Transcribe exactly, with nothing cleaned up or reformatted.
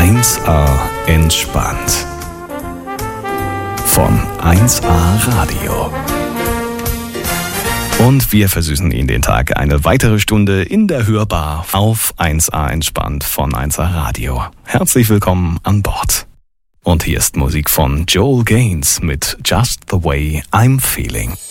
eins A entspannt. Von eins A Radio. Und wir versüßen Ihnen den Tag eine weitere Stunde in der Hörbar auf eins A entspannt von eins A Radio. Herzlich willkommen an Bord. Und hier ist Musik von Joel Gaines mit Just the Way I'm Feeling.